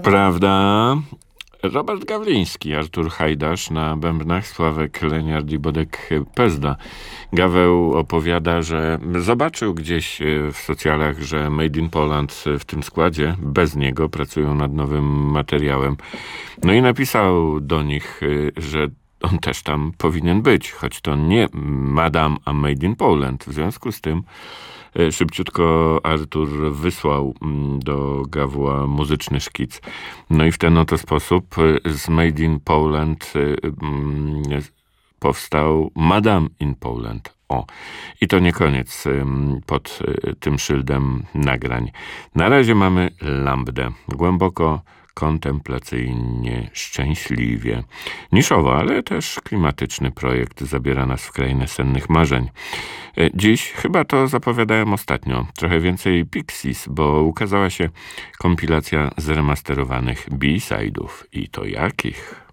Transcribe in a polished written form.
Prawda? Robert Gawliński, Artur Hajdasz na bębnach, Sławek Leniart i Bodek Pezda. Gaweł opowiada, że zobaczył gdzieś w socjalach, że Made in Poland w tym składzie, bez niego, pracują nad nowym materiałem. No i napisał do nich, że on też tam powinien być, choć to nie Madame a Made in Poland. W związku z tym szybciutko Artur wysłał do Gawła muzyczny szkic. No i w ten oto sposób z Made in Poland powstał Madame in Poland. O, i to nie koniec pod tym szyldem nagrań. Na razie mamy lambdę. Głęboko, kontemplacyjnie, szczęśliwie. Niszowo, ale też klimatyczny projekt zabiera nas w krainę sennych marzeń. Dziś chyba to zapowiadałem ostatnio. Trochę więcej Pixies, bo ukazała się kompilacja zremasterowanych B-side'ów. I to jakich?